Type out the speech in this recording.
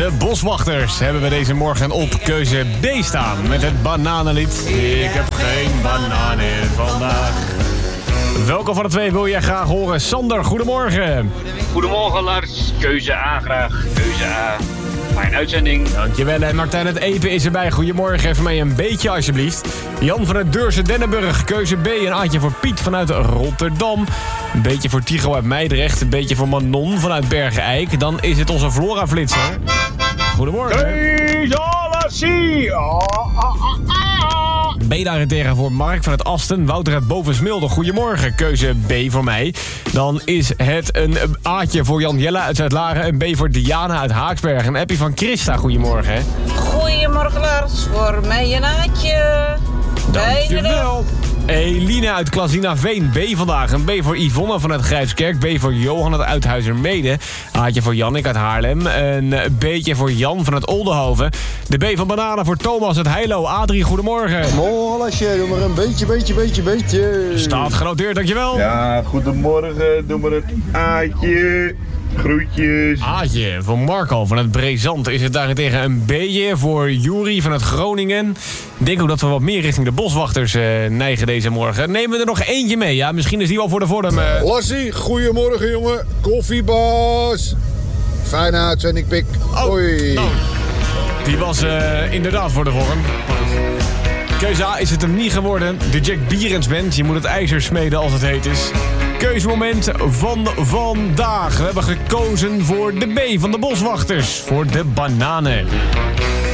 De Boswachters hebben we deze morgen op keuze B staan met het bananenlied. Ik heb geen bananen vandaag. Welke van de twee wil jij graag horen? Sander, goedemorgen. Goedemorgen Lars, keuze A graag, keuze A. Fijne uitzending. Dankjewel. En Martijn het Epe is erbij. Goedemorgen, even mij een beetje alsjeblieft. Jan van het Deurse Dennenburg, keuze B. Een aatje voor Piet vanuit Rotterdam. Een beetje voor Tigo uit Meidrecht. Een beetje voor Manon vanuit Bergen-Eik. Dan is het onze Flora-flitser. Goedemorgen. Keuze C. B daarentegen voor Mark van het Asten. Wouter uit Bovensmilde. Goedemorgen, keuze B voor mij. Dan is het een A'tje voor Jan Jelle uit Zuid-Laren. Een B voor Diana uit Haaksberg. Een appie van Christa. Goedemorgen. Goedemorgen Lars, voor mij een aatje. Dankjewel. Eline uit Klazinaveen, B vandaag. Een B voor Yvonne vanuit Grijpskerk. B voor Johan uit Uithuizermede. Aatje voor Jannik uit Haarlem. Een B'tje voor Jan vanuit Oldenhoven. De B van Bananen voor Thomas uit Heilo. Adrie, goedemorgen. Morgen Lasje, doe maar een beetje. Staat genoteerd, dankjewel. Ja, goedemorgen, doe maar een A'tje. Groetjes. Aatje voor Marco vanuit Brezand. Is het daarentegen een B'tje voor Juri vanuit Groningen. Ik denk ook dat we wat meer richting de Boswachters neigen deze morgen. Nemen we er nog eentje mee, ja? Misschien is die wel voor de vorm. Lassie, goedemorgen jongen. Koffiebaas. Fijne uitzending, pik. Hoi. Nou, die was inderdaad voor de vorm. Keuze A is het hem niet geworden. De Jack Bierens Band. Je moet het ijzer smeden als het heet is. Keuzemoment van vandaag. We hebben gekozen voor de B van de Boswachters. Voor de bananen.